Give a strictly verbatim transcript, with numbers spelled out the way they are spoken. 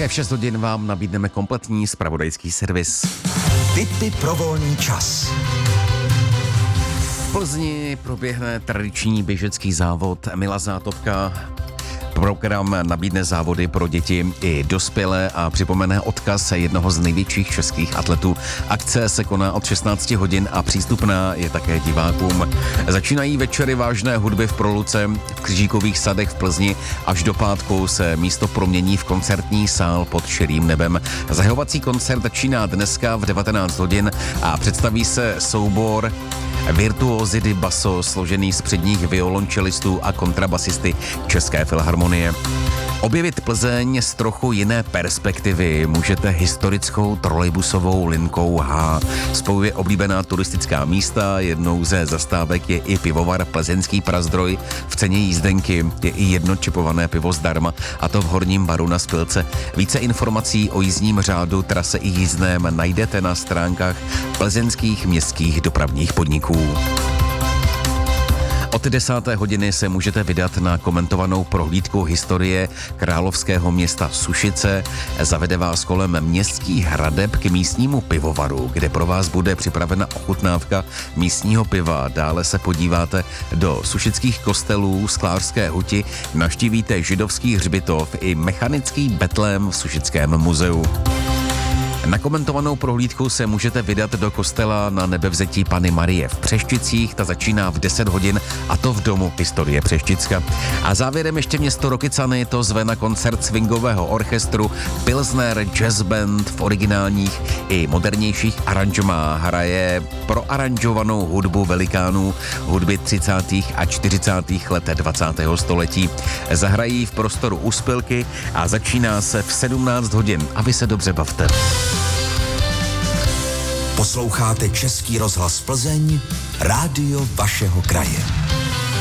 Také v šest hodin vám nabídneme kompletní zpravodajský servis. Tipy pro volný čas. V Plzni proběhne tradiční běžecký závod Emila Zátopka. Program nabídne závody pro děti i dospělé a připomene odkaz jednoho z největších českých atletů. Akce se koná od šestnáct hodin a přístupná je také divákům. Začínají večery vážné hudby v Proluce, v Křížíkových sadech v Plzni. Až do pátku se místo promění v koncertní sál pod širým nebem. Zahajovací koncert začíná dneska v devatenáct hodin a představí se soubor Virtuózy di Basso, složený z předních violončelistů a kontrabasisty České filharmonie. Objevit Plzeň z trochu jiné perspektivy můžete historickou trolejbusovou linkou H. Spojuje oblíbená turistická místa, jednou ze zastávek je i pivovar Plzeňský Prazdroj. V ceně jízdenky je i jedno čipované pivo zdarma, a to v Horním baru na Spilce. Více informací o jízdním řádu, trase i jízdném najdete na stránkách plzeňských městských dopravních podniků. Od desáté hodiny se můžete vydat na komentovanou prohlídku historie královského města Sušice. Zavede vás kolem městských hradeb k místnímu pivovaru, kde pro vás bude připravena ochutnávka místního piva. Dále se podíváte do sušických kostelů, Sklářské huti, navštívíte židovský hřbitov i mechanický betlém v Sušickém muzeu. Na komentovanou prohlídku se můžete vydat do kostela Na Nebevzetí Panny Marie v Přešticích, ta začíná v deset hodin, a to v domu historie Přešticka. A závěrem ještě město Rokycany, to zve na koncert swingového orchestru Pilsner Jazz Band v originálních i modernějších aranžmách. Hraje proaranžovanou hudbu velikánů hudby třicátých a čtyřicátých let dvacátého století. Zahrají v prostoru u Spilky a začíná se v sedmnáct hodin a vy se dobře bavte. Posloucháte Český rozhlas Plzeň, rádio vašeho kraje.